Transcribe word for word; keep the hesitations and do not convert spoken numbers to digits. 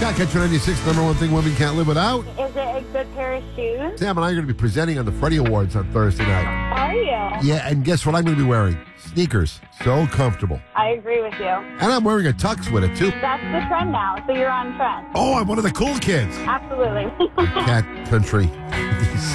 Cat Catcher ninety-six, number one thing women can't live without. Is it a good pair of shoes? Sam and I are going to be presenting on the Freddie Awards on Thursday night. Are you? Yeah, and guess what I'm going to be wearing? Sneakers. So comfortable. I agree with you. And I'm wearing a tux with it, too. That's the trend now, so you're on trend. Oh, I'm one of the cool kids. Absolutely. Cat Country.